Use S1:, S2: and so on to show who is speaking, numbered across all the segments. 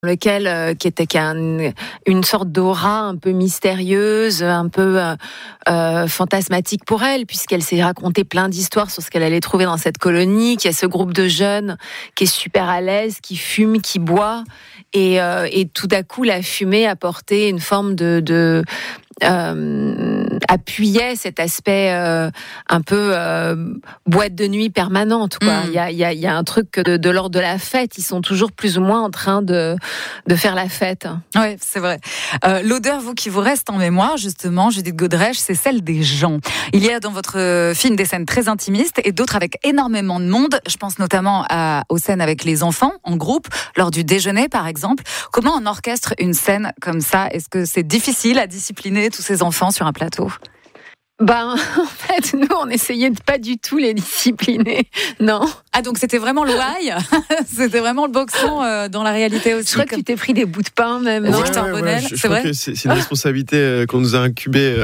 S1: qui a une sorte d'aura un peu mystérieuse, un peu fantasmatique pour elle, puisqu'elle s'est raconté plein d'histoires sur ce qu'elle allait trouver dans cette colonie, qu'il y a ce groupe de jeunes qui est super à l'aise, qui fume, qui boit, et tout à coup la fumée apportait une forme de appuyait cet aspect un peu boîte de nuit permanente, quoi. Il y a un truc de l'ordre de la fête. Ils sont toujours plus ou moins en train de faire la fête.
S2: Oui, c'est vrai. L'odeur, vous, qui vous reste en mémoire, justement, Judith Godrèche, c'est celle des gens. Il y a dans votre film des scènes très intimistes et d'autres avec énormément de monde. Je pense notamment aux scènes avec les enfants, en groupe, lors du déjeuner, par exemple. Comment on orchestre une scène comme ça ? Est-ce que c'est difficile à discipliner tous ces enfants sur un plateau ?
S1: En fait, nous, on essayait de pas du tout les discipliner, non.
S2: Ah, donc c'était vraiment le why. C'était vraiment le boxon dans la réalité aussi.
S1: Je crois que tu t'es pris des bouts de pain, même.
S2: Ouais, Victor Bonnel,
S3: je crois que c'est une responsabilité qu'on nous a incombée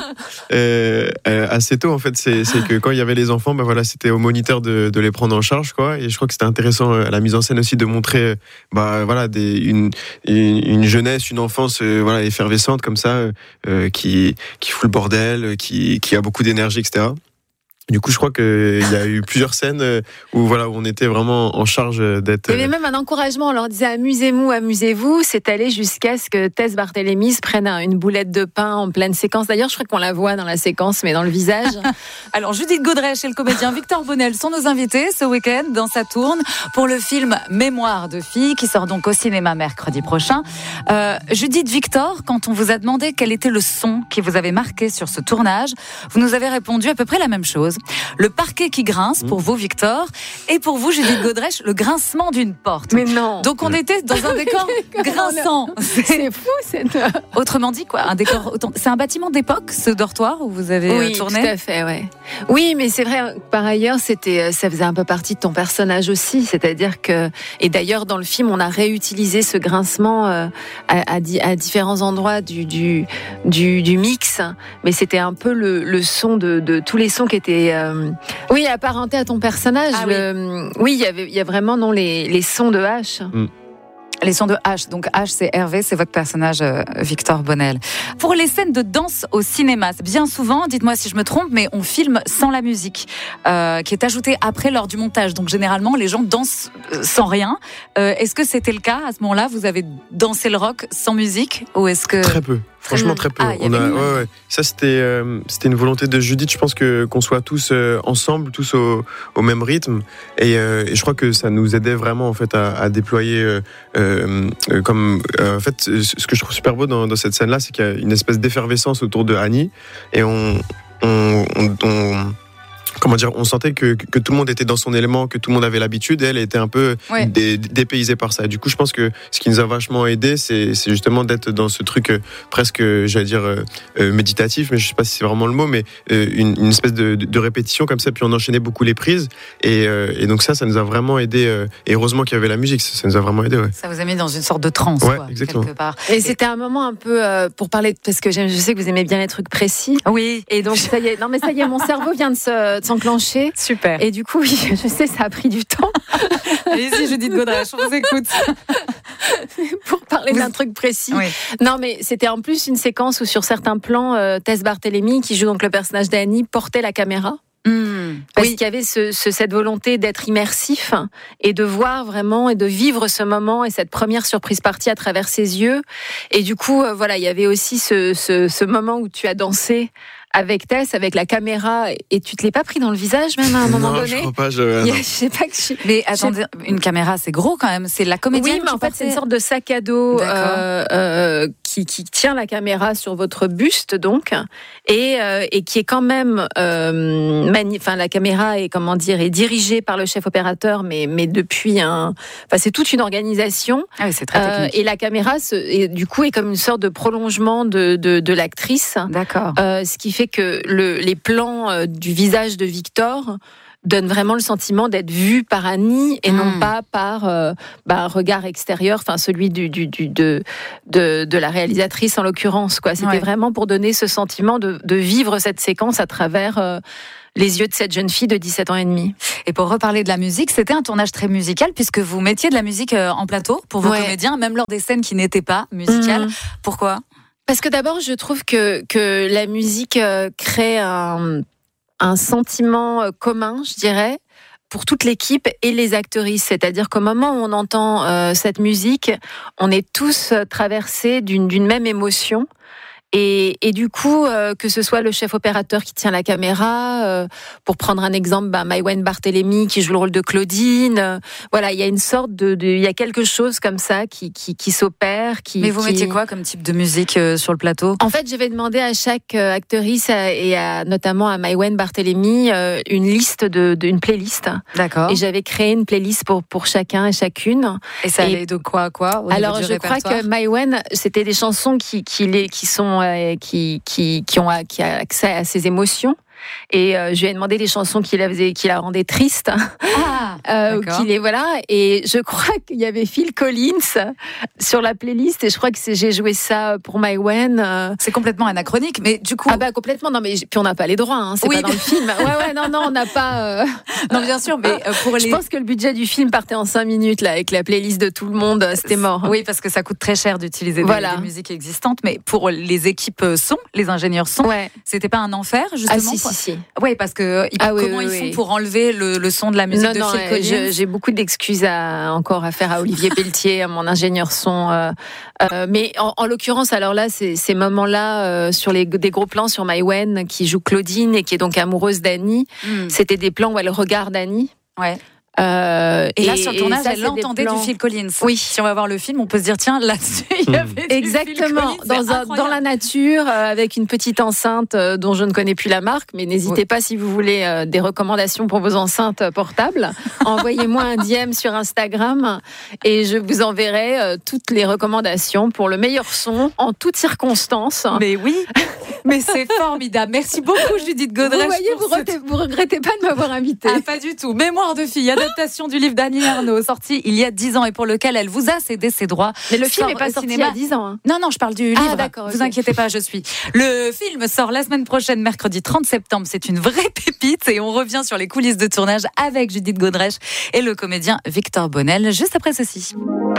S3: assez tôt, en fait. C'est que quand il y avait les enfants, c'était au moniteur de les prendre en charge, quoi. Et je crois que c'était intéressant à la mise en scène aussi de montrer, une jeunesse, une enfance, effervescente comme ça, qui fout le bordel, qui a beaucoup d'énergie, etc. Du coup, je crois qu'il y a eu plusieurs scènes où on était vraiment en charge d'être...
S1: Il y avait même un encouragement, on leur disait amusez-vous, c'est allé jusqu'à ce que Tess Barthélémy se prenne une boulette de pain en pleine séquence. D'ailleurs, je crois qu'on la voit dans la séquence, mais dans le visage.
S2: Alors, Judith Godrèche et le comédien Victor Bonnel sont nos invités ce week-end dans Saturne pour le film Mémoire de fille, qui sort donc au cinéma mercredi prochain. Judith, Victor, quand on vous a demandé quel était le son qui vous avait marqué sur ce tournage, vous nous avez répondu à peu près la même chose. Le parquet qui grince pour vous, Victor, et pour vous, Judith Godrèche, le grincement d'une porte.
S1: Mais non.
S2: Donc on était dans un décor grinçant.
S1: C'est fou,
S2: Autrement dit, quoi, un décor. C'est un bâtiment d'époque, ce dortoir où vous avez tourné.
S1: Oui, tout à fait, ouais. Oui, mais c'est vrai. Par ailleurs, ça faisait un peu partie de ton personnage aussi, c'est-à-dire que, et d'ailleurs dans le film, on a réutilisé ce grincement à différents endroits du mix, mais c'était un peu le son de tous les sons qui étaient apparentés à ton personnage.
S2: Ah,
S1: oui, il y a vraiment les sons de H.
S2: Les sons de H. Donc H, c'est Hervé, c'est votre personnage Victor Bonnel. Pour les scènes de danse au cinéma, bien souvent, dites-moi si je me trompe, mais on filme sans la musique, qui est ajoutée après lors du montage. Donc généralement, les gens dansent sans rien. Est-ce que c'était le cas à ce moment-là ? Vous avez dansé le rock sans musique, ou est-ce que...
S3: Très peu. Franchement, très peu. Ça, c'était une volonté de Judith. Je pense qu'on soit tous ensemble, tous au même rythme. Et je crois que ça nous aidait vraiment, en fait, à déployer en fait, ce que je trouve super beau dans cette scène-là, c'est qu'il y a une espèce d'effervescence autour de Annie. Et on sentait que tout le monde était dans son élément, que tout le monde avait l'habitude, et elle était un peu dépaysée par ça. Et du coup, je pense que ce qui nous a vachement aidé, c'est justement d'être dans ce truc presque, j'allais dire, méditatif, mais je sais pas si c'est vraiment le mot, mais une espèce de répétition comme ça, puis on enchaînait beaucoup les prises, et donc ça nous a vraiment aidé, et heureusement qu'il y avait la musique, ça nous a vraiment aidé. Ouais.
S2: Ça vous a mis dans une sorte de transe,
S3: exactement.
S2: quelque part.
S1: Et c'était un moment un peu, pour parler, parce que je sais que vous aimez bien les trucs précis.
S2: Oui.
S1: Et donc, ça y est, mon cerveau vient de s'enclencher.
S2: Super.
S1: Et du coup, oui, je sais, ça a pris du temps.
S2: Allez-y, Judith Godrèche, on vous écoute.
S1: Pour parler d'un truc précis.
S2: Oui.
S1: Non, mais c'était en plus une séquence où sur certains plans, Tess Barthélémy, qui joue donc le personnage d'Annie, portait la caméra. Parce qu'il y avait cette volonté d'être immersif et de voir vraiment et de vivre ce moment et cette première surprise partie à travers ses yeux. Et du coup, il y avait aussi ce moment où tu as dansé avec Tess, avec la caméra, et tu te l'es pas pris dans le visage même à un moment donné?
S3: Non, je crois pas.
S1: Je sais pas que
S2: Mais attendez, une caméra, c'est gros quand même. C'est la comédienne.
S1: Oui, mais en fait, c'est une sorte de sac à dos qui tient la caméra sur votre buste, donc, et qui est quand même, la caméra est est dirigée par le chef opérateur, mais depuis c'est toute une organisation.
S2: Ah oui, c'est très technique.
S1: Et la caméra, du coup, est comme une sorte de prolongement de l'actrice.
S2: D'accord.
S1: Ce qui fait que les plans du visage de Victor donne vraiment le sentiment d'être vu par Annie et non pas par un regard extérieur, enfin celui de la réalisatrice en l'occurrence, quoi. C'était vraiment pour donner ce sentiment de vivre cette séquence à travers les yeux de cette jeune fille de 17 ans et demi.
S2: Et pour reparler de la musique, c'était un tournage très musical puisque vous mettiez de la musique en plateau pour vos comédiens, même lors des scènes qui n'étaient pas musicales. Pourquoi ?
S1: Parce que d'abord, je trouve que la musique crée un sentiment commun, je dirais, pour toute l'équipe et les actrices. C'est-à-dire qu'au moment où on entend cette musique, on est tous traversés d'une même émotion. Et du coup, que ce soit le chef opérateur qui tient la caméra, pour prendre un exemple, Maïwenn Barthélémy qui joue le rôle de Claudine. Voilà, il y a une sorte il y a quelque chose comme ça qui s'opère.
S2: Mais vous mettiez quoi comme type de musique sur le plateau ?
S1: En fait, j'avais demandé à chaque actrice et notamment à Maïwenn Barthélémy une liste une playlist.
S2: D'accord.
S1: Et j'avais créé une playlist pour chacun et chacune.
S2: Et ça allait de quoi à quoi ?
S1: Alors, je crois que Maïwenn, c'était des chansons qui ont accès à ses émotions. Et je lui ai demandé des chansons qui la rendaient triste. Et je crois qu'il y avait Phil Collins sur la playlist et je crois que j'ai joué ça pour Maïwenn.
S2: C'est complètement anachronique, mais du coup.
S1: Complètement. Non, mais puis on n'a pas les droits. Hein, c'est pas dans le film. Non, on n'a pas.
S2: Non, bien sûr, mais
S1: Je pense que le budget du film partait en 5 minutes là avec la playlist de tout le monde. C'était mort.
S2: Oui, parce que ça coûte très cher d'utiliser des musiques existantes, mais pour les équipes son, les ingénieurs son, c'était pas un enfer justement.
S1: Si.
S2: Oui, parce que comment ils font pour enlever le son de la musique de Phil Collins ?
S1: J'ai beaucoup d'excuses encore à faire à Olivier Pelletier, à mon ingénieur son. Mais en l'occurrence, alors là, ces moments-là, sur des gros plans sur Maïwenn qui joue Claudine et qui est donc amoureuse d'Annie, c'était des plans où elle regarde Annie.
S2: Ouais. Et là, sur le tournage, elle entendait du Phil Collins.
S1: Oui.
S2: Si on va voir le film, on peut se dire, tiens, là-dessus, il y avait
S1: exactement.
S2: du Phil Collins.
S1: Dans la nature, avec une petite enceinte dont je ne connais plus la marque, mais n'hésitez pas si vous voulez des recommandations pour vos enceintes portables. Envoyez-moi un DM sur Instagram et je vous enverrai toutes les recommandations pour le meilleur son en toutes circonstances.
S2: Mais oui, mais c'est formidable. Merci beaucoup, Judith Godrèche.
S1: Vous voyez, vous regrettez pas de m'avoir invitée.
S2: Ah, pas du tout. Mémoire de fille, adaptation du livre d'Annie Ernaux, sorti il y a 10 ans et pour lequel elle vous a cédé ses droits.
S1: Mais le film n'est pas sorti il y a 10 ans. Hein.
S2: Non, je parle du livre.
S1: Ah, d'accord.
S2: Vous inquiétez pas, je suis. Le film sort la semaine prochaine, mercredi 30 septembre. C'est une vraie pépite et on revient sur les coulisses de tournage avec Judith Godrèche et le comédien Victor Bonnel, juste après ceci.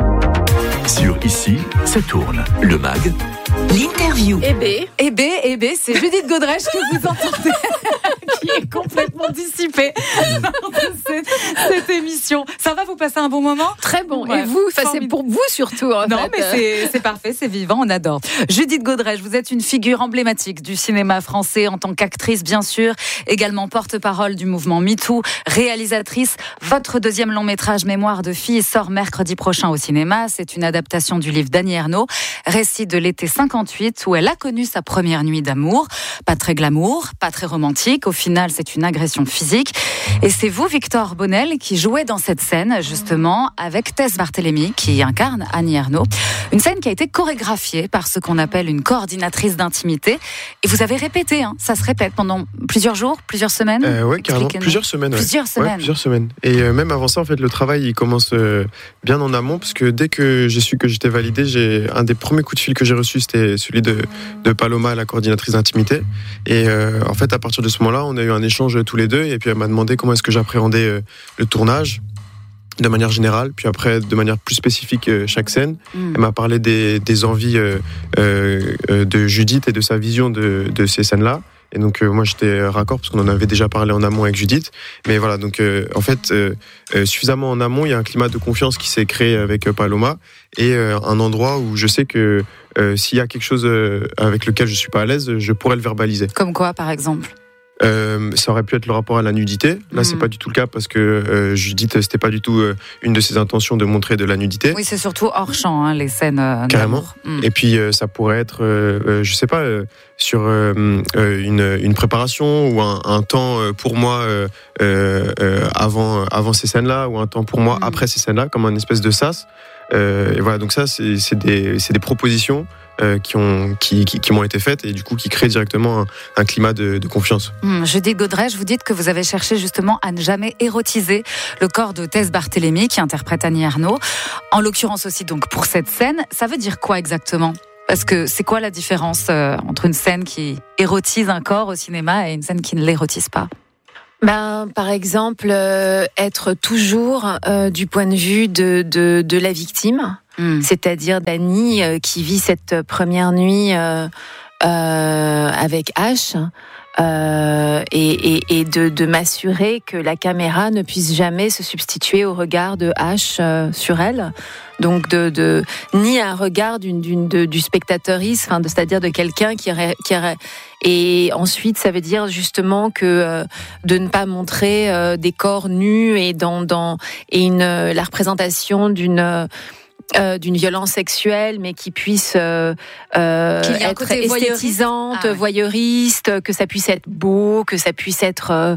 S4: Sur Ici, ça tourne. Le MAG. L'interview.
S2: C'est Judith Godrèche que vous entendez, qui est complètement dissipée dans cette émission. Ça va, vous passer un bon moment ?
S1: Très bon. Ouais. Et vous, c'est pour vous surtout.
S2: Non, mais c'est parfait, c'est vivant, on adore. Judith Godrèche, vous êtes une figure emblématique du cinéma français en tant qu'actrice, bien sûr, également porte-parole du mouvement MeToo, réalisatrice. Votre deuxième long métrage, Mémoire de fille, sort mercredi prochain au cinéma. C'est une adaptation du livre d'Annie Ernaux, récit de l'été 58 où elle a connu sa première nuit d'amour. Pas très glamour, pas très romantique. Au final, c'est une agression physique. Et c'est vous, Victor Bonnel, qui jouez dans cette scène, justement, avec Tess Barthélémy, qui incarne Annie Ernaux. Une scène qui a été chorégraphiée par ce qu'on appelle une coordinatrice d'intimité. Et vous avez répété, ça se répète pendant plusieurs jours, plusieurs semaines.
S3: Oui, carrément. Plusieurs semaines.
S2: Plusieurs semaines.
S3: Et même avant ça, en fait, le travail, il commence bien en amont, parce que dès que j'ai su que j'étais validé, un des premiers coups de fil que j'ai reçu, c'était celui de Paloma, la coordinatrice d'intimité. Et en fait, à partir de ce moment-là, on a eu un échange tous les deux, et puis elle m'a demandé comment est-ce que j'appréhendais le tournage de manière générale, puis après de manière plus spécifique chaque scène. Elle m'a parlé des envies de Judith et de sa vision de ces scènes-là. Et donc moi j'étais raccord parce qu'on en avait déjà parlé en amont avec Judith. Mais voilà, donc en fait suffisamment en amont, il y a un climat de confiance qui s'est créé avec Paloma et un endroit où je sais que s'il y a quelque chose avec lequel je suis pas à l'aise, je pourrais le verbaliser.
S2: Comme quoi, par exemple ?
S3: Ça aurait pu être le rapport à la nudité. Là, c'est pas du tout le cas parce que Judith, c'était pas du tout une de ses intentions de montrer de la nudité.
S2: Oui, c'est surtout hors champ, les scènes.
S3: Carrément. Et puis ça pourrait être, je sais pas, sur une préparation ou un temps pour moi avant ces scènes-là ou un temps pour moi après ces scènes-là, comme un espèce de sas. Et voilà, donc ça, c'est des propositions qui m'ont été faites et du coup qui créent directement un climat de confiance.
S2: Judith Godrèche, vous dites que vous avez cherché justement à ne jamais érotiser le corps de Tess Barthélemy qui interprète Annie Ernaux. En l'occurrence aussi donc pour cette scène, ça veut dire quoi exactement ? Parce que c'est quoi la différence entre une scène qui érotise un corps au cinéma et une scène qui ne l'érotise pas ?
S1: Par exemple, être toujours du point de vue de la victime, c'est-à-dire d'Annie qui vit cette première nuit avec H. Et de m'assurer que la caméra ne puisse jamais se substituer au regard de H sur elle. Donc ni un regard du spectateuriste, c'est-à-dire de quelqu'un qui aurait. Et ensuite, ça veut dire justement que de ne pas montrer des corps nus et la représentation d'une violence sexuelle, mais qui puisse être esthétisante, voyeuriste, que ça puisse être beau, que ça puisse être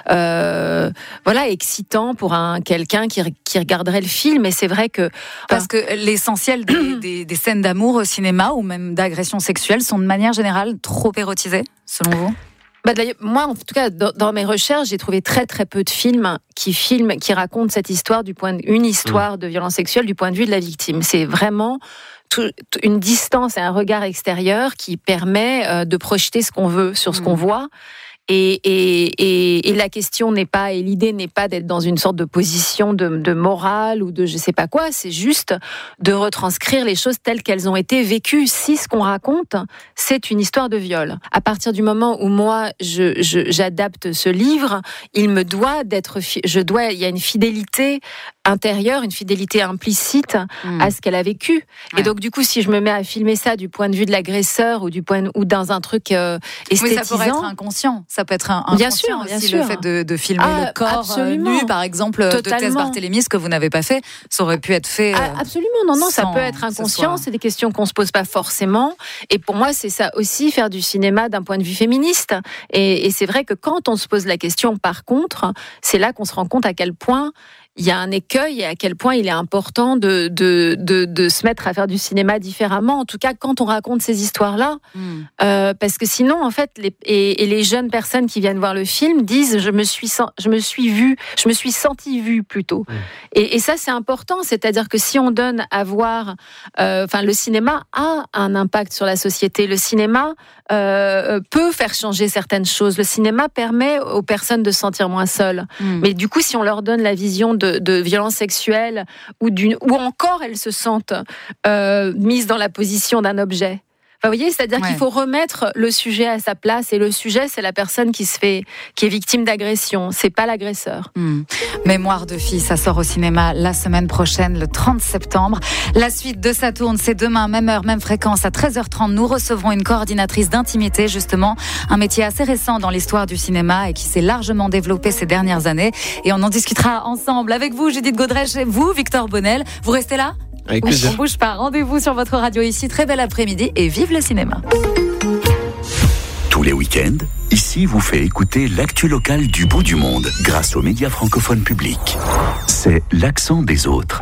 S1: excitant pour quelqu'un qui regarderait le film. Et c'est vrai que
S2: parce que l'essentiel des scènes d'amour au cinéma ou même d'agression sexuelle sont de manière générale trop érotisées, selon vous ?
S1: D'ailleurs, moi, en tout cas, dans mes recherches, j'ai trouvé très très peu de films qui racontent cette histoire une histoire de violence sexuelle du point de vue de la victime. C'est vraiment une distance et un regard extérieur qui permet de projeter ce qu'on veut sur ce qu'on voit. Et la question n'est pas, et l'idée n'est pas d'être dans une sorte de position de morale ou de je sais pas quoi, c'est juste de retranscrire les choses telles qu'elles ont été vécues. Si ce qu'on raconte, c'est une histoire de viol. À partir du moment où moi, j'adapte ce livre, il me doit il y a une fidélité intérieure, une fidélité implicite à ce qu'elle a vécu. Ouais. Et donc, du coup, si je me mets à filmer ça du point de vue de l'agresseur ou dans un truc esthétisant...
S2: Oui, ça pourrait être inconscient. Ça peut être inconscient
S1: bien sûr.
S2: Le fait de filmer le corps nu, par exemple, de Tess Barthélemy, ce que vous n'avez pas fait, ça aurait pu être fait...
S1: absolument, non, ça peut être inconscient. C'est des questions qu'on se pose pas forcément. Et pour moi, c'est ça aussi, faire du cinéma d'un point de vue féministe. Et c'est vrai que quand on se pose la question, par contre, c'est là qu'on se rend compte à quel point il y a un écueil et à quel point il est important de se mettre à faire du cinéma différemment. En tout cas, quand on raconte ces histoires-là, parce que sinon, en fait, les jeunes personnes qui viennent voir le film disent je me suis sentie vue plutôt. Et ça, c'est important. C'est-à-dire que si on donne à voir, le cinéma a un impact sur la société. Le cinéma peut faire changer certaines choses. Le cinéma permet aux personnes de se sentir moins seules. Mais du coup, si on leur donne la vision de violence sexuelle ou encore elles se sentent mises dans la position d'un objet. Vous voyez, c'est-à-dire qu'il faut remettre le sujet à sa place, et le sujet, c'est la personne qui est victime d'agression, c'est pas l'agresseur.
S2: Mémoire de fille, ça sort au cinéma la semaine prochaine, le 30 septembre. La suite de Ça tourne, c'est demain, même heure, même fréquence, à 13h30. Nous recevrons une coordinatrice d'intimité, justement, un métier assez récent dans l'histoire du cinéma et qui s'est largement développé ces dernières années. Et on en discutera ensemble avec vous, Judith Godrèche, et vous, Victor Bonnel. Vous restez là ?
S3: Avec plaisir.
S2: On bouge pas. Rendez-vous sur votre radio ici. Très bel après-midi et vive le cinéma.
S4: Tous les week-ends, ici vous fait écouter l'actu locale du bout du monde grâce aux médias francophones publics. C'est l'accent des autres.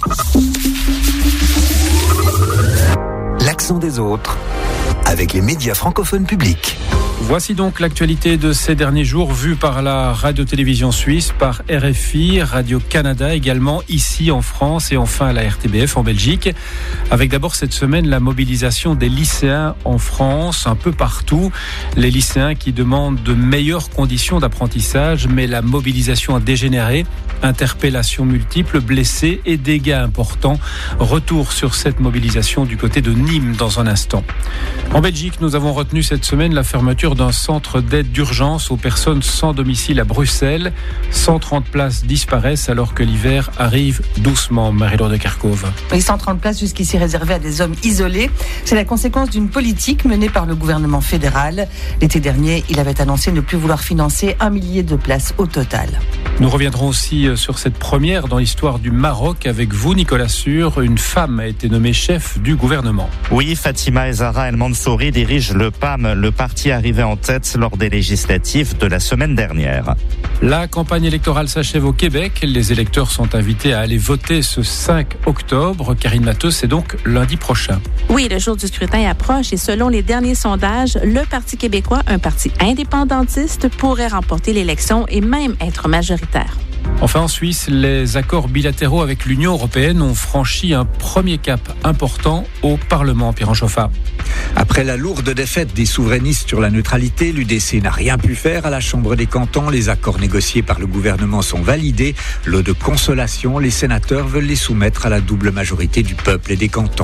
S4: L'accent des autres avec les médias francophones publics.
S5: Voici donc l'actualité de ces derniers jours vue par la radio-télévision suisse, par RFI, Radio-Canada également, ici en France et enfin à la RTBF en Belgique. Avec d'abord cette semaine la mobilisation des lycéens en France, un peu partout. Les lycéens qui demandent de meilleures conditions d'apprentissage, mais la mobilisation a dégénéré. Interpellations multiples, blessés et dégâts importants. Retour sur cette mobilisation du côté de Nîmes dans un instant. En Belgique, nous avons retenu cette semaine la fermeture d'un centre d'aide d'urgence aux personnes sans domicile à Bruxelles. 130 places disparaissent alors que l'hiver arrive doucement. Marie-Laure de Kerkhove.
S6: Les 130 places jusqu'ici réservées à des hommes isolés, c'est la conséquence d'une politique menée par le gouvernement fédéral. L'été dernier, il avait annoncé ne plus vouloir financer 1 millier de places au total.
S5: Nous reviendrons aussi sur cette première dans l'histoire du Maroc avec vous, Nicolas Sûr. Une femme a été nommée chef du gouvernement.
S7: Oui, Fatima Ezara El Mansouri dirige le PAM, le parti arrivé en tête lors des législatives de la semaine dernière.
S5: La campagne électorale s'achève au Québec. Les électeurs sont invités à aller voter ce 5 octobre. Karine Matteux, c'est donc lundi prochain.
S8: Oui, le jour du scrutin approche et selon les derniers sondages, le Parti québécois, un parti indépendantiste, pourrait remporter l'élection et même être majoritaire.
S5: Enfin, en Suisse, les accords bilatéraux avec l'Union européenne ont franchi un premier cap important au Parlement. Pierre Anchoffa.
S9: Après la lourde défaite des souverainistes sur la neutralité, l'UDC n'a rien pu faire à la Chambre des cantons. Les accords négociés par le gouvernement sont validés. Lot de consolation, les sénateurs veulent les soumettre à la double majorité du peuple et des cantons.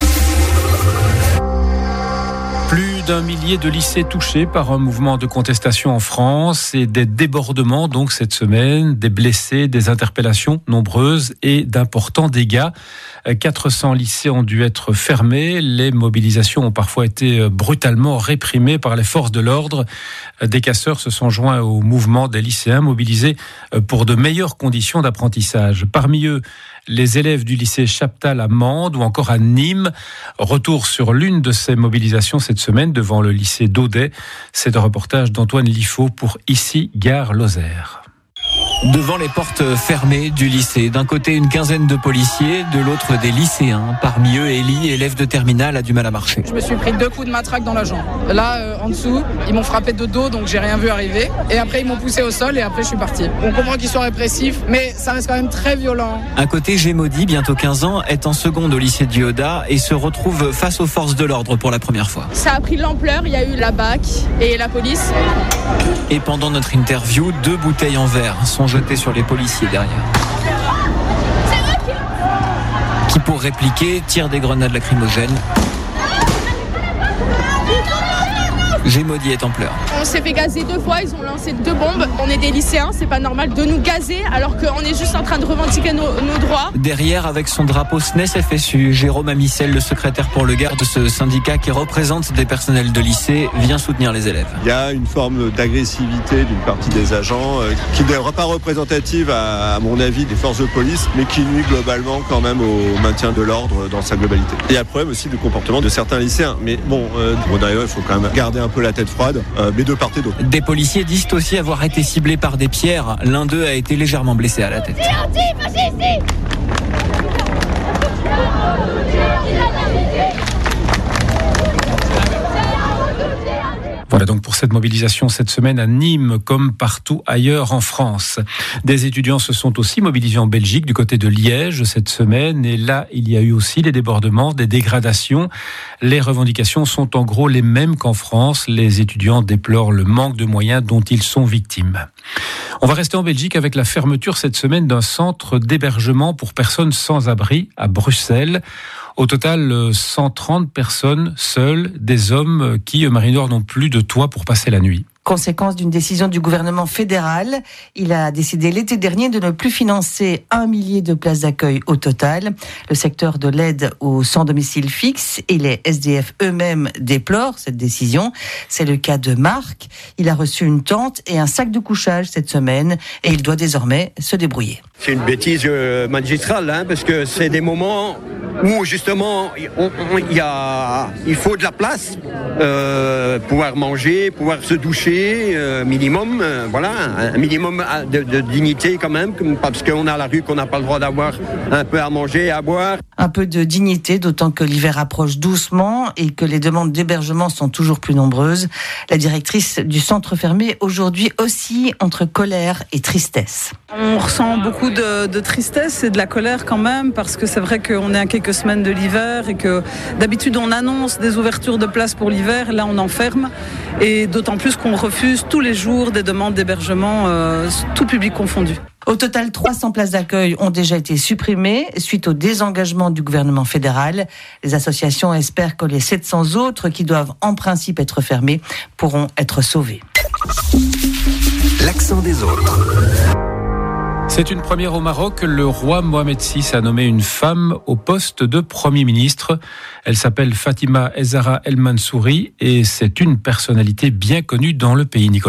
S5: Plus d'un millier de lycées touchés par un mouvement de contestation en France et des débordements donc cette semaine, des blessés, des interpellations nombreuses et d'importants dégâts. 400 lycées ont dû être fermés. Les mobilisations ont parfois été brutalement réprimées par les forces de l'ordre. Des casseurs se sont joints au mouvement des lycéens mobilisés pour de meilleures conditions d'apprentissage. Parmi eux, les élèves du lycée Chaptal à Mende ou encore à Nîmes. Retour sur l'une de ces mobilisations cette semaine devant le lycée d'Audet. C'est un reportage d'Antoine Liffaut pour Ici, Gare Lozère.
S10: Devant les portes fermées du lycée, d'un côté une quinzaine de policiers, de l'autre des lycéens. Parmi eux, Ellie, élève de terminale, a du mal à marcher.
S11: Je me suis pris 2 coups de matraque dans la jambe. Là, en dessous, ils m'ont frappé de dos, donc j'ai rien vu arriver. Et après, ils m'ont poussé au sol et après, je suis parti. On comprend qu'ils soient répressifs, mais ça reste quand même très violent.
S10: À côté, Gémaudy, bientôt 15 ans, est en seconde au lycée de Yoda et se retrouve face aux forces de l'ordre pour la première fois.
S12: Ça a pris de l'ampleur, il y a eu la BAC et la police.
S10: Et pendant notre interview, 2 bouteilles en verre sont jetées sur les policiers derrière. Qui, pour répliquer, tirent des grenades lacrymogènes. Gémaudy est en pleurs.
S12: On s'est fait gazer 2 fois, ils ont lancé 2 bombes. On est des lycéens, c'est pas normal de nous gazer alors qu'on est juste en train de revendiquer nos droits.
S10: Derrière, avec son drapeau SNES-FSU, Jérôme Amissel, le secrétaire pour le Gard de ce syndicat qui représente des personnels de lycée, vient soutenir les élèves.
S13: Il y a une forme d'agressivité d'une partie des agents qui n'est pas représentative, à mon avis, des forces de police, mais qui nuit globalement quand même au maintien de l'ordre dans sa globalité. Il y a un problème aussi de comportement de certains lycéens. Mais bon, derrière, il faut quand même garder un peu la tête froide, mais de part et d'autre.
S10: Des policiers disent aussi avoir été ciblés par des pierres. L'un d'eux a été légèrement blessé à la tête.
S5: Voilà donc pour cette mobilisation cette semaine à Nîmes comme partout ailleurs en France. Des étudiants se sont aussi mobilisés en Belgique du côté de Liège cette semaine et là il y a eu aussi des débordements, des dégradations. Les revendications sont en gros les mêmes qu'en France. Les étudiants déplorent le manque de moyens dont ils sont victimes. On va rester en Belgique avec la fermeture cette semaine d'un centre d'hébergement pour personnes sans abri à Bruxelles. Au total, 130 personnes seules, des hommes qui, Marie-Laure, n'ont plus de toit pour passer la nuit.
S6: Conséquence d'une décision du gouvernement fédéral, il a décidé l'été dernier de ne plus financer 1 millier de places d'accueil au total. Le secteur de l'aide aux sans domicile fixe et les SDF eux-mêmes déplorent cette décision. C'est le cas de Marc. Il a reçu une tente et un sac de couchage cette semaine et il doit désormais se débrouiller.
S14: C'est une bêtise magistrale, parce que c'est des moments où justement il faut de la place, pouvoir manger, pouvoir se doucher, minimum, un minimum de dignité quand même, parce qu'on a la rue, qu'on n'a pas le droit d'avoir un peu à manger, à boire.
S6: Un peu de dignité, d'autant que l'hiver approche doucement et que les demandes d'hébergement sont toujours plus nombreuses. La directrice du centre fermé aujourd'hui oscille entre colère et tristesse.
S11: On ressent beaucoup de tristesse et de la colère quand même, parce que c'est vrai qu'on est à quelques semaines de l'hiver et que d'habitude on annonce des ouvertures de places pour l'hiver, là on enferme, et d'autant plus qu'on refuse tous les jours des demandes d'hébergement, tout public confondu.
S6: Au total, 300 places d'accueil ont déjà été supprimées suite au désengagement du gouvernement fédéral. Les associations espèrent que les 700 autres qui doivent en principe être fermées pourront être sauvées.
S4: L'accent des autres.
S5: C'est une première au Maroc. Le roi Mohamed VI a nommé une femme au poste de Premier ministre. Elle s'appelle Fatima Ezzara El Mansouri et c'est une personnalité bien connue dans le pays, Nicolas.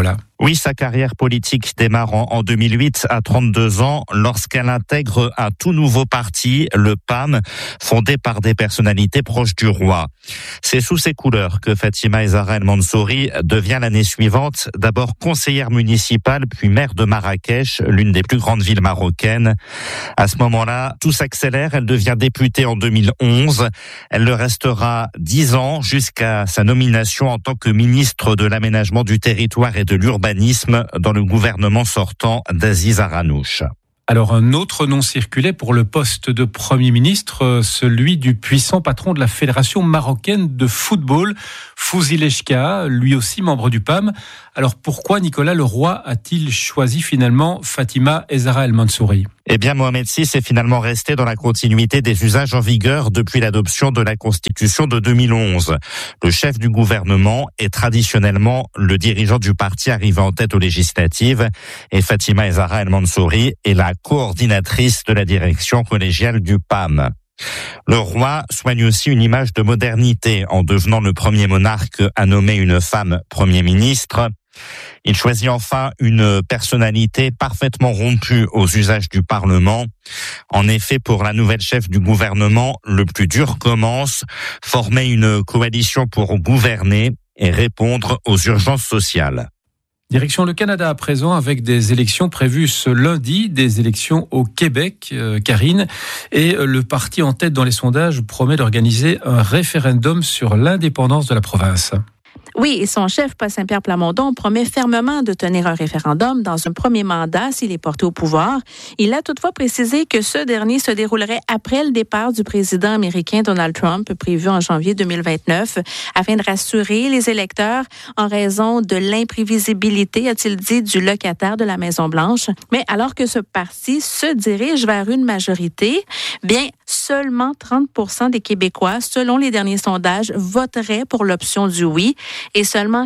S7: Oui, sa carrière politique démarre en 2008 à 32 ans lorsqu'elle intègre un tout nouveau parti, le PAM, fondé par des personnalités proches du roi. C'est sous ses couleurs que Fatima Zahra El Mansouri devient l'année suivante d'abord conseillère municipale puis maire de Marrakech, l'une des plus grandes villes marocaines. À ce moment-là, tout s'accélère, elle devient députée en 2011. Elle le restera 10 ans jusqu'à sa nomination en tant que ministre de l'aménagement du territoire et de l'urbanisme dans le gouvernement sortant d'Aziz Aranouch.
S5: Alors un autre nom circulait pour le poste de Premier ministre, celui du puissant patron de la Fédération marocaine de football, Fouzi Lechka, lui aussi membre du PAM. Alors pourquoi Nicolas Leroy a-t-il choisi finalement Fatima Zahra El Mansouri ?
S7: Eh bien, Mohamed VI est finalement resté dans la continuité des usages en vigueur depuis l'adoption de la Constitution de 2011. Le chef du gouvernement est traditionnellement le dirigeant du parti arrivé en tête aux législatives et Fatima Zahra El Mansouri est la coordinatrice de la direction collégiale du PAM. Le roi soigne aussi une image de modernité en devenant le premier monarque à nommer une femme Premier ministre. Il choisit enfin une personnalité parfaitement rompue aux usages du Parlement. En effet, pour la nouvelle chef du gouvernement, le plus dur commence, former une coalition pour gouverner et répondre aux urgences sociales.
S5: Direction le Canada à présent avec des élections prévues ce lundi, des élections au Québec, Karine. Et le parti en tête dans les sondages promet d'organiser un référendum sur l'indépendance de la province.
S8: Oui, et son chef, Paul Saint-Pierre Plamondon, promet fermement de tenir un référendum dans un premier mandat s'il est porté au pouvoir. Il a toutefois précisé que ce dernier se déroulerait après le départ du président américain Donald Trump, prévu en janvier 2029, afin de rassurer les électeurs en raison de l'imprévisibilité, a-t-il dit, du locataire de la Maison-Blanche. Mais alors que ce parti se dirige vers une majorité, bien, seulement 30% des Québécois, selon les derniers sondages, voteraient pour l'option du oui. Et seulement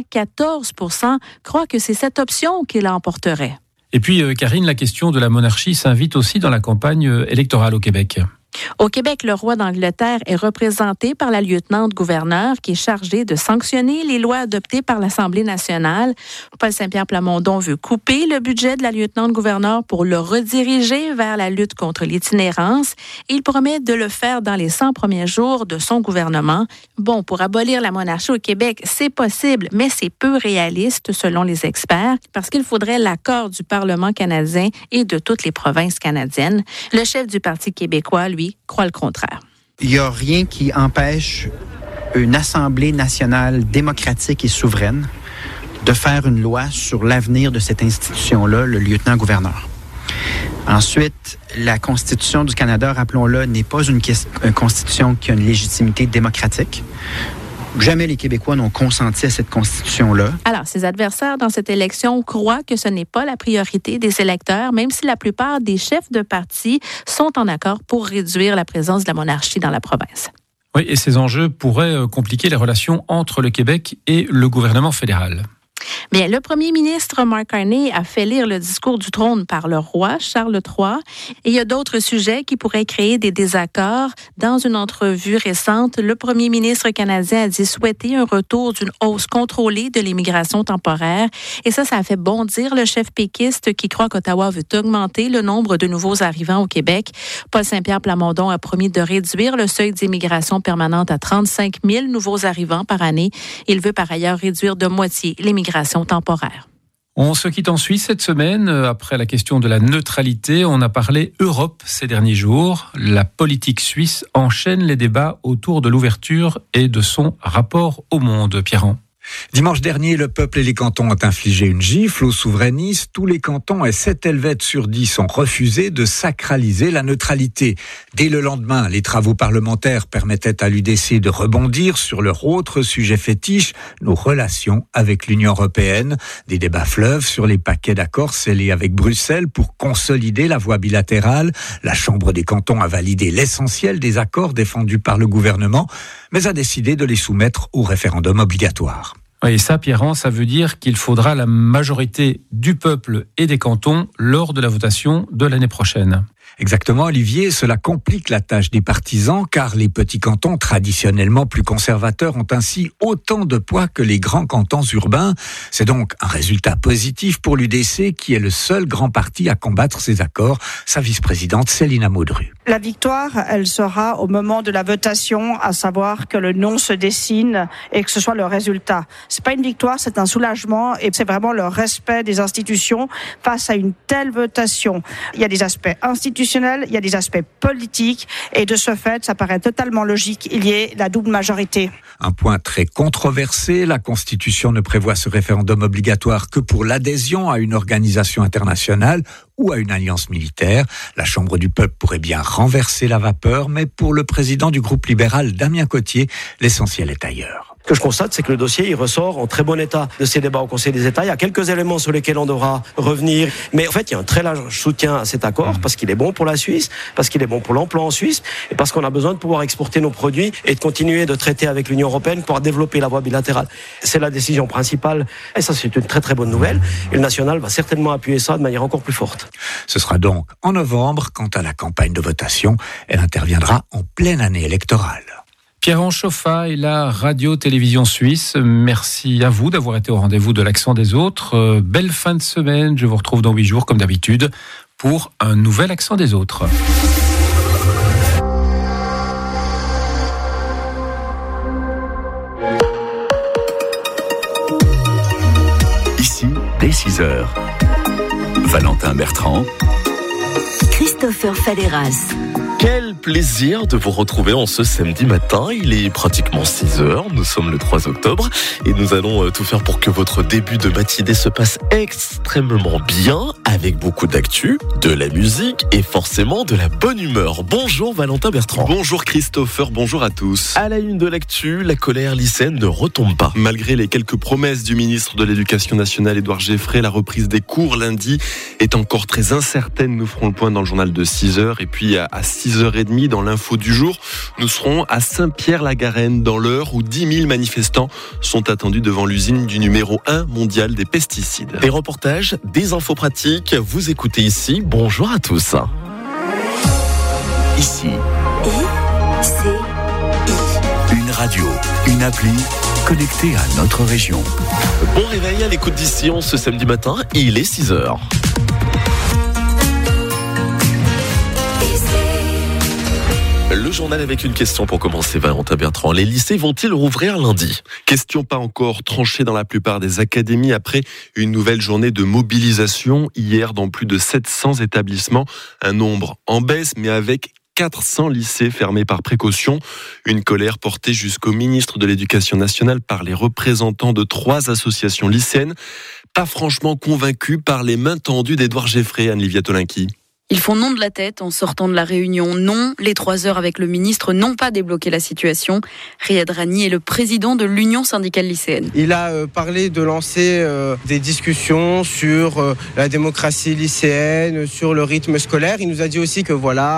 S8: 14% croient que c'est cette option qui l'emporterait.
S5: Et puis, Karine, la question de la monarchie s'invite aussi dans la campagne électorale au Québec.
S8: Au Québec, le roi d'Angleterre est représenté par la lieutenant-gouverneur qui est chargée de sanctionner les lois adoptées par l'Assemblée nationale. Paul Saint-Pierre Plamondon veut couper le budget de la lieutenant-gouverneur pour le rediriger vers la lutte contre l'itinérance. Il promet de le faire dans les 100 premiers jours de son gouvernement. Bon, pour abolir la monarchie au Québec, c'est possible, mais c'est peu réaliste selon les experts parce qu'il faudrait l'accord du Parlement canadien et de toutes les provinces canadiennes. Le chef du Parti québécois, lui, croit le contraire.
S15: Il n'y a rien qui empêche une Assemblée nationale démocratique et souveraine de faire une loi sur l'avenir de cette institution-là, le lieutenant-gouverneur. Ensuite, la Constitution du Canada, rappelons-le, n'est pas une constitution qui a une légitimité démocratique. Jamais les Québécois n'ont consenti à cette constitution-là.
S8: Alors, ses adversaires dans cette élection croient que ce n'est pas la priorité des électeurs, même si la plupart des chefs de parti sont en accord pour réduire la présence de la monarchie dans la province.
S5: Oui, et ces enjeux pourraient compliquer les relations entre le Québec et le gouvernement fédéral.
S8: Bien, le premier ministre Mark Carney a fait lire le discours du trône par le roi Charles III. Et il y a d'autres sujets qui pourraient créer des désaccords. Dans une entrevue récente, le premier ministre canadien a dit souhaiter un retour d'une hausse contrôlée de l'immigration temporaire. Et ça a fait bondir le chef péquiste qui croit qu'Ottawa veut augmenter le nombre de nouveaux arrivants au Québec. Paul Saint-Pierre Plamondon a promis de réduire le seuil d'immigration permanente à 35 000 nouveaux arrivants par année. Il veut par ailleurs réduire de moitié l'immigration temporaire.
S5: On se quitte en Suisse cette semaine. Après la question de la neutralité, on a parlé Europe ces derniers jours. La politique suisse enchaîne les débats autour de l'ouverture et de son rapport au monde. Pierrand.
S9: Dimanche dernier, le peuple et les cantons ont infligé une gifle aux souverainistes. Tous les cantons et 7 Helvètes sur 10 ont refusé de sacraliser la neutralité. Dès le lendemain, les travaux parlementaires permettaient à l'UDC de rebondir sur leur autre sujet fétiche, nos relations avec l'Union européenne. Des débats fleuves sur les paquets d'accords scellés avec Bruxelles pour consolider la voie bilatérale. La Chambre des cantons a validé l'essentiel des accords défendus par le gouvernement, mais a décidé de les soumettre au référendum obligatoire.
S5: Et ça, Pierrand, ça veut dire qu'il faudra la majorité du peuple et des cantons lors de la votation de l'année prochaine.
S9: Exactement, Olivier, cela complique la tâche des partisans car les petits cantons traditionnellement plus conservateurs ont ainsi autant de poids que les grands cantons urbains. C'est donc un résultat positif pour l'UDC qui est le seul grand parti à combattre ces accords. Sa vice-présidente Célina Maudru.
S16: La victoire, elle sera au moment de la votation, à savoir que le nom se dessine et que ce soit le résultat. C'est pas une victoire, c'est un soulagement et c'est vraiment le respect des institutions face à une telle votation. Il y a des aspects institutionnels, il y a des aspects politiques et de ce fait, ça paraît totalement logique, il y ait la double majorité.
S9: Un point très controversé, la Constitution ne prévoit ce référendum obligatoire que pour l'adhésion à une organisation internationale ou à une alliance militaire. La Chambre du peuple pourrait bien renverser la vapeur, mais pour le président du groupe libéral, Damien Cottier, l'essentiel est ailleurs.
S17: Ce que je constate, c'est que le dossier, il ressort en très bon état de ces débats au Conseil des États. Il y a quelques éléments sur lesquels on devra revenir. Mais en fait, il y a un très large soutien à cet accord parce qu'il est bon pour la Suisse, parce qu'il est bon pour l'emploi en Suisse et parce qu'on a besoin de pouvoir exporter nos produits et de continuer de traiter avec l'Union européenne pour développer la voie bilatérale. C'est la décision principale et ça, c'est une très très bonne nouvelle. Et le national va certainement appuyer ça de manière encore plus forte.
S9: Ce sera donc en novembre. Quant à la campagne de votation, elle interviendra en pleine année électorale.
S5: Pierre Chauffat et la radio-télévision suisse, merci à vous d'avoir été au rendez-vous de l'Accent des autres. Belle fin de semaine, je vous retrouve dans 8 jours comme d'habitude pour un nouvel Accent des autres.
S4: Ici, dès 6h, Valentin Bertrand,
S18: Christopher Faleras.
S19: Quel plaisir de vous retrouver en ce samedi matin. Il est pratiquement 6h, nous sommes le 3 octobre et nous allons tout faire pour que votre début de matinée se passe extrêmement bien avec beaucoup d'actu, de la musique et forcément de la bonne humeur. Bonjour Valentin Bertrand.
S20: Bonjour Christopher, bonjour à tous.
S19: À la une de l'actu, la colère lycéenne ne retombe pas.
S20: Malgré les quelques promesses du ministre de l'Éducation nationale Édouard Geoffrey, la reprise des cours lundi est encore très incertaine. Nous ferons le point dans le journal de 6h et puis à 6h30 dans l'info du jour, nous serons à Saint-Pierre-la-Garenne dans l'heure où 10 000 manifestants sont attendus devant l'usine du numéro 1 mondial des pesticides.
S19: Des reportages, des infos pratiques, vous écoutez ici. Bonjour à tous.
S4: Ici, une radio, une appli connectée à notre région.
S19: Bon réveil à l'écoute d'ici ce samedi matin, il est 6h. Le journal avec une question pour commencer, Valentin Bertrand. Les lycées vont-ils rouvrir lundi ?
S20: Question pas encore tranchée dans la plupart des académies après une nouvelle journée de mobilisation hier dans plus de 700 établissements. Un nombre en baisse mais avec 400 lycées fermés par précaution. Une colère portée jusqu'au ministre de l'Éducation nationale par les représentants de 3 associations lycéennes. Pas franchement convaincus par les mains tendues d'Édouard Geoffrey, Anne-Livia Tolinki.
S21: Ils font non de la tête en sortant de la réunion. Non, les 3 heures avec le ministre n'ont pas débloqué la situation. Riyad Rani est le président de l'Union syndicale lycéenne.
S22: Il a parlé de lancer des discussions sur la démocratie lycéenne, sur le rythme scolaire. Il nous a dit aussi que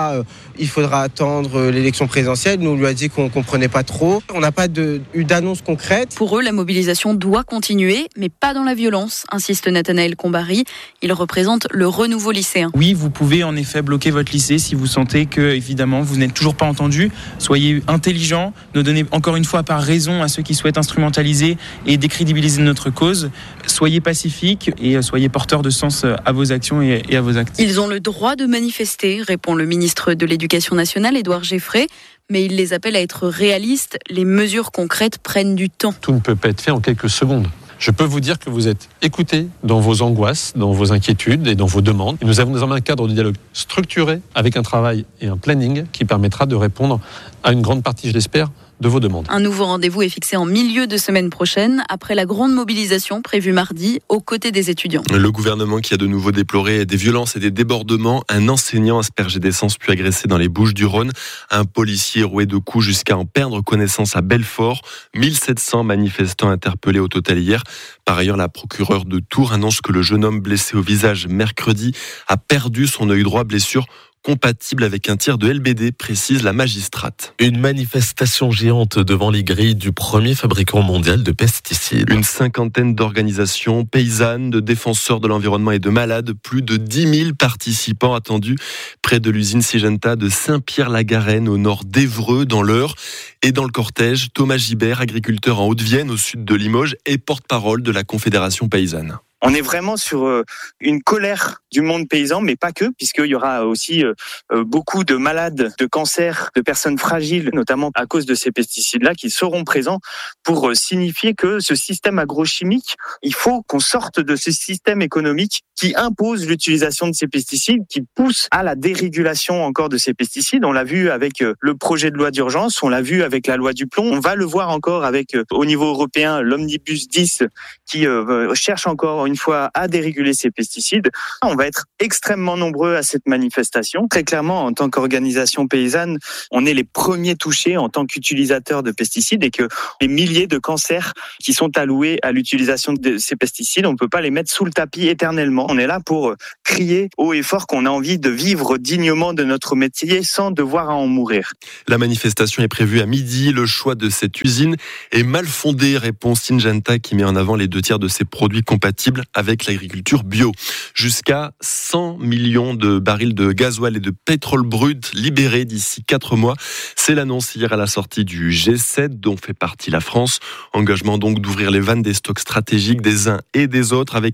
S22: il faudra attendre l'élection présidentielle. Nous, on lui a dit qu'on ne comprenait pas trop. On n'a pas eu d'annonce concrète.
S21: Pour eux, la mobilisation doit continuer, mais pas dans la violence, insiste Nathanaël Combary. Il représente le renouveau lycéen.
S23: Oui, vous pouvez en effet bloquer votre lycée si vous sentez que, évidemment, vous n'êtes toujours pas entendu. Soyez intelligents, ne donnez encore une fois pas raison à ceux qui souhaitent instrumentaliser et décrédibiliser notre cause. Soyez pacifiques et soyez porteurs de sens à vos actions et à vos actes.
S21: Ils ont le droit de manifester, répond le ministre de l'Éducation nationale, Édouard Geoffrey. Mais il les appelle à être réalistes. Les mesures concrètes prennent du temps.
S24: Tout ne peut pas être fait en quelques secondes. Je peux vous dire que vous êtes écoutés dans vos angoisses, dans vos inquiétudes et dans vos demandes. Et nous avons désormais un cadre de dialogue structuré avec un travail et un planning qui permettra de répondre à une grande partie, je l'espère, de vos demandes.
S21: Un nouveau rendez-vous est fixé en milieu de semaine prochaine, après la grande mobilisation prévue mardi aux côtés des étudiants.
S20: Le gouvernement qui a de nouveau déploré des violences et des débordements, un enseignant aspergé d'essence puis agressé dans les Bouches-du-Rhône, un policier roué de coups jusqu'à en perdre connaissance à Belfort, 1700 manifestants interpellés au total hier. Par ailleurs, la procureure de Tours annonce que le jeune homme blessé au visage mercredi a perdu son œil droit, blessure compatible avec un tir de LBD, précise la magistrate.
S19: Une manifestation géante devant les grilles du premier fabricant mondial de pesticides.
S20: Une cinquantaine d'organisations paysannes, de défenseurs de l'environnement et de malades. Plus de 10 000 participants attendus près de l'usine Syngenta de Saint-Pierre-la-Garenne, au nord d'Évreux, dans l'Eure. Et dans le cortège, Thomas Gibert, agriculteur en Haute-Vienne, au sud de Limoges, et porte-parole de la Confédération paysanne.
S1: On est vraiment sur une colère du monde paysan, mais pas que, puisqu'il y aura aussi beaucoup de malades, de cancers, de personnes fragiles, notamment à cause de ces pesticides-là, qui seront présents pour signifier que ce système agrochimique, il faut qu'on sorte de ce système économique qui impose l'utilisation de ces pesticides, qui pousse à la dérégulation encore de ces pesticides. On l'a vu avec le projet de loi d'urgence, on l'a vu avec la loi du plomb, on va le voir encore avec, au niveau européen, l'Omnibus 10, qui cherche encore une fois à déréguler ces pesticides. On va être extrêmement nombreux à cette manifestation. Très clairement, en tant qu'organisation paysanne, on est les premiers touchés en tant qu'utilisateurs de pesticides et que les milliers de cancers qui sont alloués à l'utilisation de ces pesticides, on ne peut pas les mettre sous le tapis éternellement. On est là pour crier haut et fort qu'on a envie de vivre dignement de notre métier sans devoir en mourir.
S20: La manifestation est prévue à midi. Le choix de cette usine est mal fondé, répond Syngenta, qui met en avant les 2/3 de ses produits compatibles avec l'agriculture bio. Jusqu'à 100 millions de barils de gasoil et de pétrole brut libérés d'ici 4 mois. C'est l'annonce hier à la sortie du G7 dont fait partie la France. Engagement donc d'ouvrir les vannes des stocks stratégiques des uns et des autres avec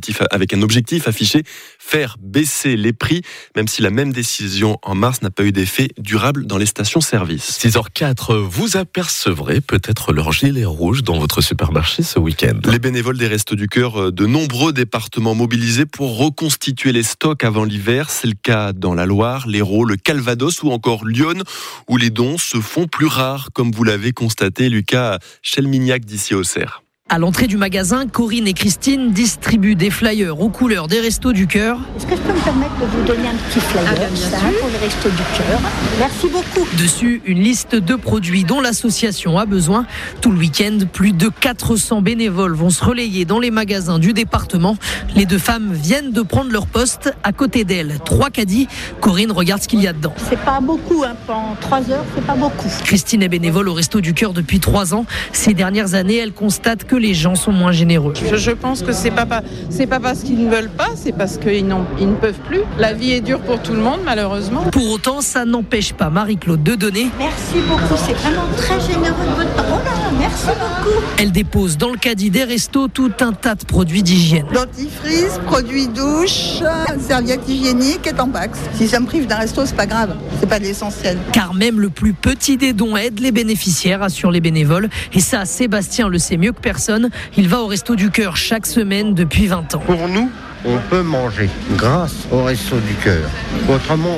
S20: un objectif affiché, faire baisser les prix, même si la même décision en mars n'a pas eu d'effet durable dans les stations-service.
S19: 6h04, vous apercevrez peut-être leur gilet rouge dans votre supermarché ce week-end.
S20: Les bénévoles des Restos du Cœur de nombreux départements mobilisés pour reconstituer les stocks avant l'hiver. C'est le cas dans la Loire, l'Hérault, le Calvados ou encore Lyon, où les dons se font plus rares, comme vous l'avez constaté, Lucas Chelmignac d'ici Auxerre.
S2: À l'entrée du magasin, Corinne et Christine distribuent des flyers aux couleurs des Restos du Cœur.
S3: Est-ce que je peux me permettre de vous donner un petit flyer pour les Restos du Cœur? Merci beaucoup.
S2: Dessus, une liste de produits dont l'association a besoin. Tout le week-end, plus de 400 bénévoles vont se relayer dans les magasins du département. Les deux femmes viennent de prendre leur poste. À côté d'elles, 3 caddies. Corinne regarde ce qu'il y a dedans.
S3: C'est pas beaucoup, en 3 heures, c'est pas beaucoup.
S2: Christine est bénévole au Restos du Cœur depuis 3 ans. Ces dernières années, elle constate que les gens sont moins généreux.
S12: Je pense que c'est pas parce qu'ils ne veulent pas, c'est parce qu'ils ne peuvent plus. La vie est dure pour tout le monde, malheureusement.
S2: Pour autant, ça n'empêche pas Marie-Claude de donner.
S3: Merci beaucoup, c'est vraiment très généreux de votre part. Oh là, merci beaucoup.
S2: Elle dépose dans le caddie des restos tout un tas de produits d'hygiène.
S25: Dentifrice, produits douche, serviettes hygiéniques et tampax. Si ça me prive d'un resto, c'est pas grave, c'est pas l'essentiel.
S2: Car même le plus petit des dons aide les bénéficiaires, assurent les bénévoles. Et ça, Sébastien le sait mieux que personne. Il va au Resto du Cœur chaque semaine depuis 20 ans.
S26: Pour nous, on peut manger grâce au Resto du Cœur. Autrement,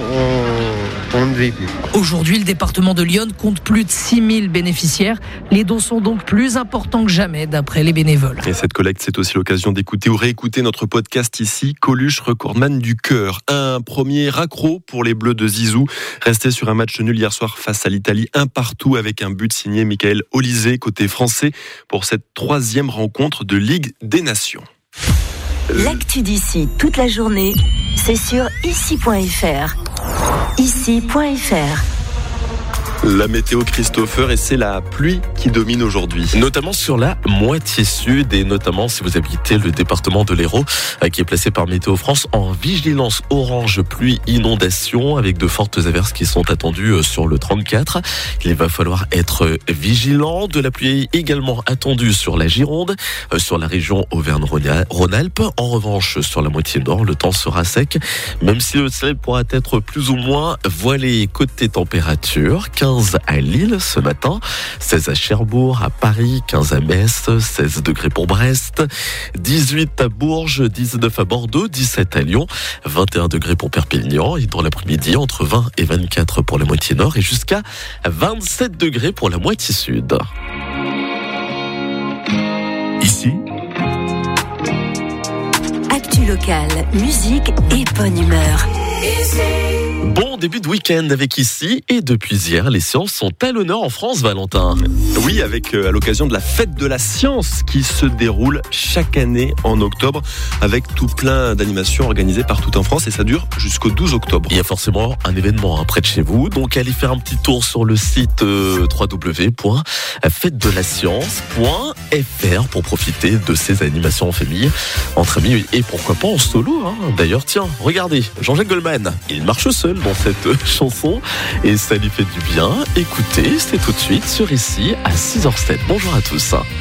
S26: on ne vit plus.
S2: Aujourd'hui, le département de Lyon compte plus de 6000 bénéficiaires. Les dons sont donc plus importants que jamais, d'après les bénévoles.
S20: Et cette collecte, c'est aussi l'occasion d'écouter ou réécouter notre podcast ici, Coluche, recordman du cœur. Un premier accro pour les Bleus de Zizou, resté sur un match nul hier soir face à l'Italie, 1-1 avec un but signé Michael Olysée, côté français, pour cette 3e rencontre de Ligue des Nations.
S18: L'actu d'ici toute la journée, c'est sur ici.fr. Ici.fr.
S20: La météo, Christopher, et c'est la pluie qui domine aujourd'hui.
S19: Notamment sur la moitié sud et notamment si vous habitez le département de l'Hérault qui est placé par Météo France en vigilance orange pluie inondation avec de fortes averses qui sont attendues sur le 34. Il va falloir être vigilant. De la pluie également attendue sur la Gironde, sur la région Auvergne-Rhône-Alpes. En revanche, sur la moitié nord, le temps sera sec, même si le ciel pourra être plus ou moins voilé. Côté température, 15 à Lille ce matin, 16 à Cherbourg, à Paris, 15 à Metz, 16 degrés pour Brest, 18 à Bourges, 19 à Bordeaux, 17 à Lyon, 21 degrés pour Perpignan et dans l'après-midi entre 20 et 24 pour la moitié nord et jusqu'à 27 degrés pour la moitié sud.
S4: Ici,
S18: Actu locale, musique et bonne humeur.
S19: Bon début de week-end avec ici, et depuis hier, les sciences sont à l'honneur en France, Valentin.
S20: Oui, avec à l'occasion de la fête de la science qui se déroule chaque année en octobre, avec tout plein d'animations organisées partout en France, et ça dure jusqu'au 12 octobre.
S19: Il y a forcément un événement près de chez vous, donc allez faire un petit tour sur le site www.fêtedelascience.fr pour profiter de ces animations en famille, entre amis et pourquoi pas en solo. D'ailleurs, tiens, regardez, Jean-Jacques Goldman, il marche seul dans cette chanson et ça lui fait du bien. Écoutez, c'est tout de suite sur ici à 6h07. Bonjour à tous.